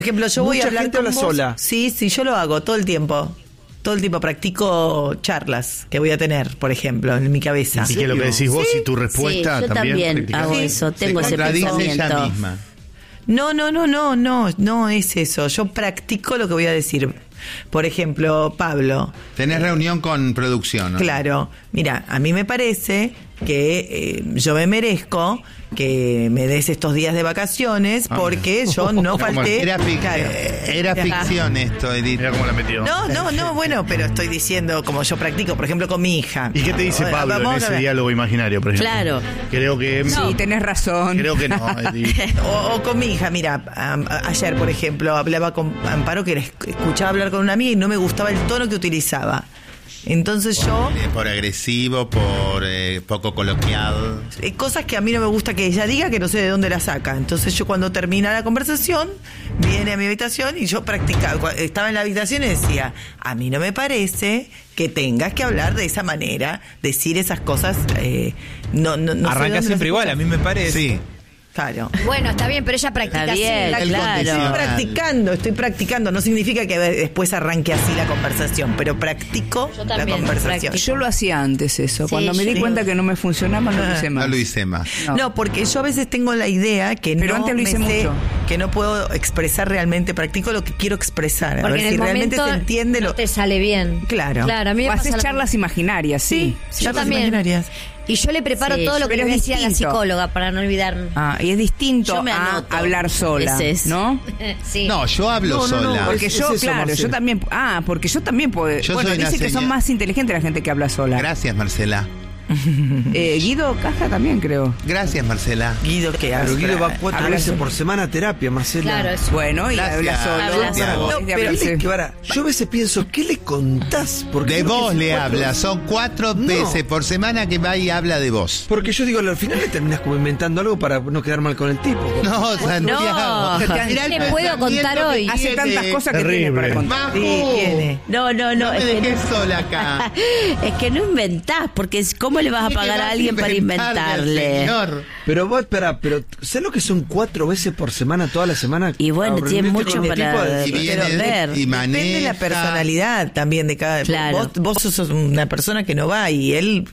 Por ejemplo, yo voy a hablar gente con habla vos. sola. Sí, yo lo hago todo el tiempo. Todo el tiempo practico charlas que voy a tener, por ejemplo, en mi cabeza. Y que lo que decís vos Sí. y tu respuesta Sí, yo también practicás. hago Sí. eso, tengo ese Se contradice pensamiento. ella misma. No es eso. Yo practico lo que voy a decir. Por ejemplo, Pablo. Tenés reunión con producción, ¿no? Claro, mira, a mí me parece que yo me merezco que me des estos días de vacaciones porque yo no falté. Era Claro. ficción esto, Edith. Mira cómo la metió. No, bueno, pero estoy diciendo como yo practico, por ejemplo, con mi hija. ¿Y qué te dice Pablo en Vamos a ese ver. diálogo imaginario, por ejemplo? Claro. Creo que... Sí, tenés razón. Creo que no, Edith. O con mi hija, mira, ayer, por ejemplo, hablaba con Amparo, que escuchaba hablar con una amiga y no me gustaba el tono que utilizaba. Entonces yo... Por agresivo, por poco coloquial. Cosas que a mí no me gusta que ella diga, que no sé de dónde la saca. Entonces yo cuando termina la conversación, viene a mi habitación y yo practicaba. Estaba en la habitación y decía, a mí no me parece que tengas que hablar de esa manera, decir esas cosas. No Arranca siempre igual, a mí me parece. Sí. Claro. Bueno, está bien, pero ella practica Está así. bien, El claro. Estoy practicando. No significa que después arranque así la conversación, pero practico Yo la también conversación. Yo lo hacía antes eso. Sí, Cuando me di sí. cuenta que no me funcionaba, no lo hice más. No lo hice más. No, porque yo a veces tengo la idea que Pero no antes lo hice me sé, mucho. que no puedo expresar realmente, practico lo que quiero expresar. A Porque ver en si el realmente momento se entiende no lo te sale bien. Claro. Claro, a mí me O pasa haces lo charlas mismo. imaginarias, sí. Yo Charlas también. imaginarias. Y yo le preparo Sí, todo lo que pero le voy a es decir a la distinto. psicóloga para no olvidarme. Y es distinto Yo me a anoto. hablar sola, Ese es. ¿no? Sí. No, yo hablo sola. Porque Es yo, eso, claro, Marcela. yo también... porque yo también puedo... Yo bueno, soy una dice que son señal. más inteligentes la gente que habla sola. Gracias, Marcela. Guido Caja también, creo. Gracias, Marcela. Guido, ¿qué hace? Pero Guido va 4 Habla veces solo. por semana a terapia, Marcela. Claro, es Bueno, y Gracias. habla solo. Habla solo. No, No, pero yo a veces pienso, ¿qué le contás? Porque De creo que vos son le 4 habla. Son 4 No. veces por semana que va y habla de vos. Porque yo digo, al final le terminás como inventando algo para no quedar mal con el tipo. No, Santiago. Mirá el ¿Qué puedo contar pensamiento hoy? que Hace tiene. tantas cosas que tiene para contar. Majo. Sí, tiene. No, No me es que dejes sola acá. es que no inventás, porque ¿cómo le vas a ¿Qué pagar vas a a alguien para inventarle al inventarle? señor? Pero vos, espera, ¿sabes lo que son 4 veces por semana, toda la semana? Y bueno, Ah, tiene reunirte mucho con el para Y viene ver. y Depende de la maneja. personalidad también de cada... Claro. Vos sos una persona que no va y él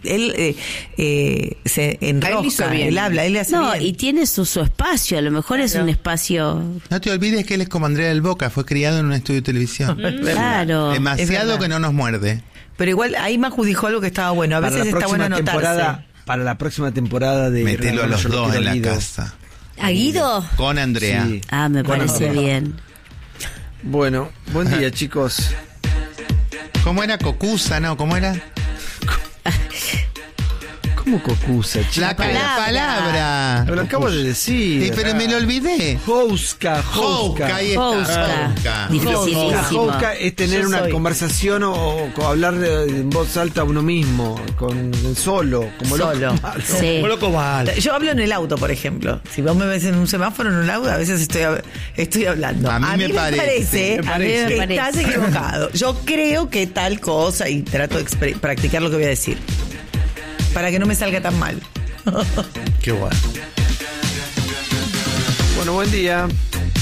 se enrosca, bien. él habla, él le hace No, bien. y tiene su espacio, a lo mejor es un espacio... No te olvides que él es como Andrea del Boca, fue criado en un estudio de televisión. Claro. Es Demasiado verdad. que no nos muerde. Pero igual ahí Maju dijo algo que estaba bueno. A Para veces la está bueno próxima anotarse. temporada, para la próxima temporada de Metelo a los Yo lo dos quiero en la Guido. casa. ¿A Guido? Con Andrea. Sí. Ah, me Bueno, parece sí. bien. Bueno, buen día, chicos. ¿Cómo era Cocusa, no? ¿Cómo era? ¿Cómo cocusa, chicos? La palabra. Lo acabo de decir. Sí, pero me lo olvidé. Houska. Jouka, ahí está. Jouska. Jouka. Dificilísimo. Houska es tener Yo una soy. conversación o hablar en voz alta a uno mismo, solo, como Solo. Sí. Como loco mal. Yo hablo en el auto, por ejemplo. Si vos me ves en un semáforo en un auto, a veces estoy hablando. A mí me parece. A mí me que parece. estás equivocado. Yo creo que tal cosa y trato de practicar lo que voy a decir. Para que no me salga tan mal. Qué bueno. Bueno, buen día.